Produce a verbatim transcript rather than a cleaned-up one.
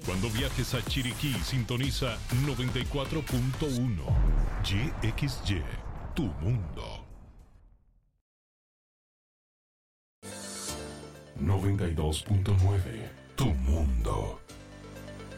Cuando viajes a Chiriquí, sintoniza noventa y cuatro punto uno. Y X Y, tu mundo. noventa y dos punto nueve, tu mundo.